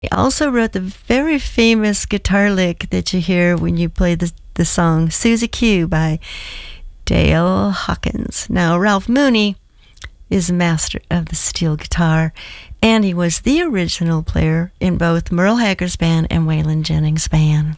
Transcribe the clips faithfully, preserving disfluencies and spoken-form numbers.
He also wrote the very famous guitar lick that you hear when you play the, the song Susie Q by Dale Hawkins. Now, Ralph Mooney is a master of the steel guitar, and he was the original player in both Merle Haggard's band and Waylon Jennings' band.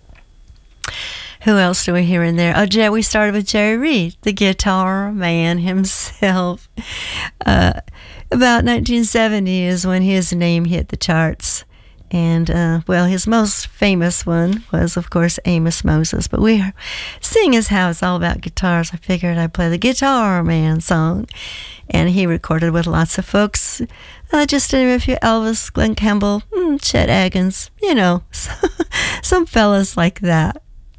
Who else do we hear in there? Oh, Jay, we started with Jerry Reed, the guitar man himself. Uh, about nineteen seventy is when his name hit the charts. And, uh, well, his most famous one was, of course, Amos Moses. But we are seeing as how it's all about guitars, I figured I'd play the Guitar Man song. And he recorded with lots of folks, uh, just to name a few: Elvis, Glenn Campbell, mm, Chet Atkins, you know, some fellas like that.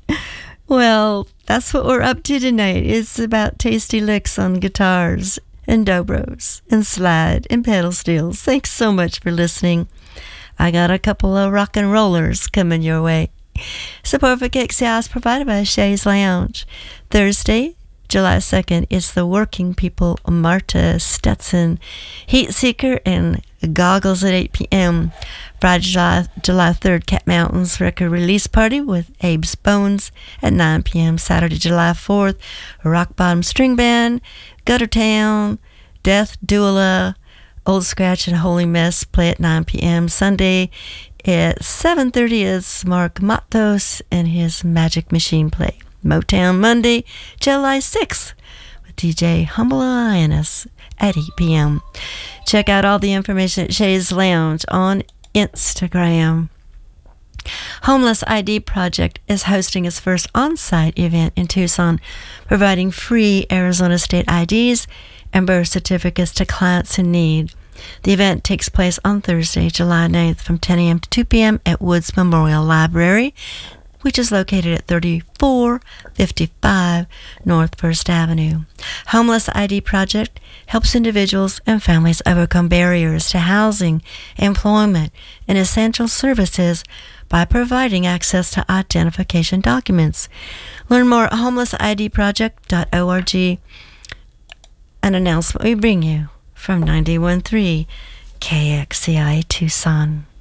Well, that's what we're up to tonight. It's about tasty licks on guitars and dobros and slide and pedal steels. Thanks so much for listening. I got a couple of rock and rollers coming your way. Support for K X C I is provided by Shay's Lounge. Thursday, July second, is the Working People Marta Stetson Heat Seeker and Goggles at eight p.m. Friday, July, July third, Cat Mountains Record Release Party with Abe's Bones at nine p.m. Saturday, July fourth, Rock Bottom String Band, Gutter Town, Death Doula, Old Scratch and Holy Mess play at nine p.m. Sunday at seven thirty is Mark Matos and his Magic Machine play. Motown Monday, July sixth with D J Humble Lioness at eight p.m. Check out all the information at Shay's Lounge on Instagram. Homeless I D Project is hosting its first on-site event in Tucson, providing free Arizona state I Ds and birth certificates to clients in need. The event takes place on Thursday, July ninth from ten a.m. to two p.m. at Woods Memorial Library, which is located at thirty-four fifty-five North First Avenue. Homeless I D Project helps individuals and families overcome barriers to housing, employment, and essential services by providing access to identification documents. Learn more at homeless I D project dot org. An announcement we bring you from ninety-one point three K X C I Tucson.